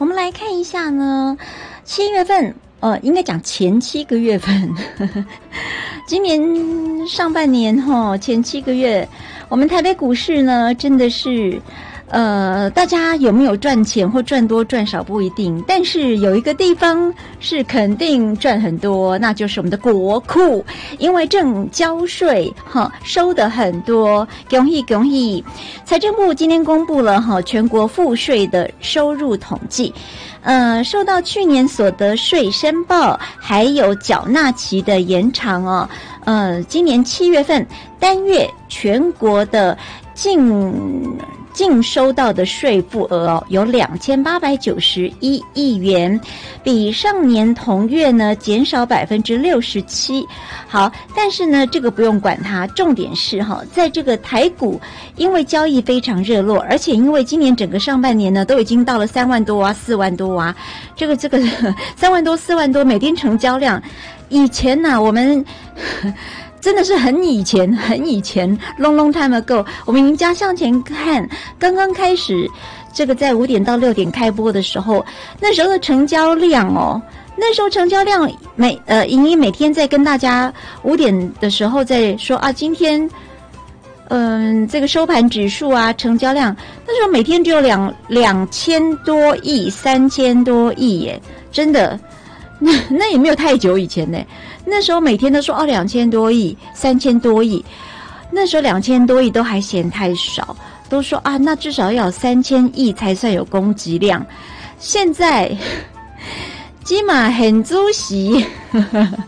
我们来看一下呢，7月份，应该讲前7个月份，今年上半年前7个月，我们台北股市呢，真的是。大家有没有赚钱或赚多赚少不一定，但是有一个地方是肯定赚很多，那就是我们的国库，因为正交税收的很多，恭喜恭喜！财政部今天公布了全国赋税的收入统计，受到去年所得税申报还有缴纳期的延长哦，今年7月份单月全国的净收到的税负额有2891亿元，比上年同月呢减少67%。好，但是呢这个不用管它，重点是在这个台股，因为交易非常热络，而且因为今年整个上半年呢都已经到了3万多啊4万多啊，这个3万多4万多每天成交量，以前呢我们真的是很以前 long time ago， 我们赢家向前看，刚刚开始这个在5点到6点开播的时候，那时候的成交量莹莹每天在跟大家5点的时候在说啊，今天这个收盘指数啊，成交量那时候每天只有2000多亿3000多亿耶，真的那也没有太久以前呢。那时候每天都说2000多亿3000多亿，那时候2000多亿都还嫌太少，都说啊那至少要有3000亿才算有供给量。现在起码很主席